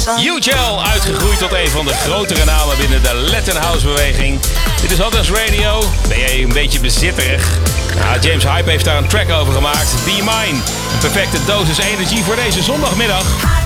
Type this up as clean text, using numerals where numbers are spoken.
U-Gel, uitgegroeid tot een van de grotere namen binnen de Latin House beweging. Dit is Hot Dance Radio. Ben jij een beetje bezitterig? Nou, James Hype heeft daar een track over gemaakt. Be Mine. Een perfecte dosis energie voor deze zondagmiddag.